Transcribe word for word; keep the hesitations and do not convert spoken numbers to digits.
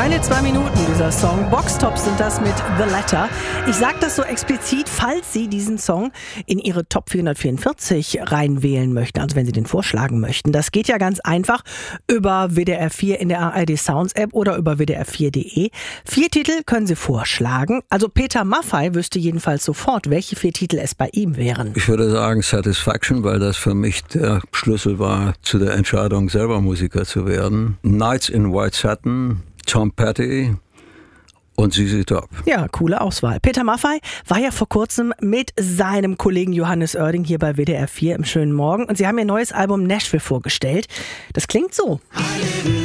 Keine zwei Minuten, dieser Song. Boxtops sind das mit The Letter. Ich sage das so explizit, falls Sie diesen Song in Ihre Top vierhundertvierundvierzig reinwählen möchten, also wenn Sie den vorschlagen möchten. Das geht ja ganz einfach über W D R vier in der A R D Sounds App oder über w d r vier punkt de. Vier Titel können Sie vorschlagen. Also Peter Maffay wüsste jedenfalls sofort, welche vier Titel es bei ihm wären. Ich würde sagen Satisfaction, weil das für mich der Schlüssel war zu der Entscheidung, selber Musiker zu werden. Nights in White Satin, Tom Petty und Z Z Top. Ja, coole Auswahl. Peter Maffay war ja vor kurzem mit seinem Kollegen Johannes Oerding hier bei W D R vier im schönen Morgen und sie haben ihr neues Album Nashville vorgestellt. Das klingt so.